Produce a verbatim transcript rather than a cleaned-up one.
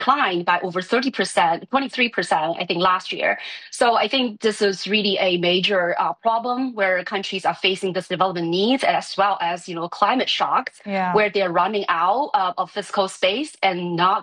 declined by over thirty percent, twenty-three percent, I think, last year. So I think this is really a major uh, problem where countries are facing this development needs as well as, you know, climate shocks, Yeah. where they're running out uh, of physical space and not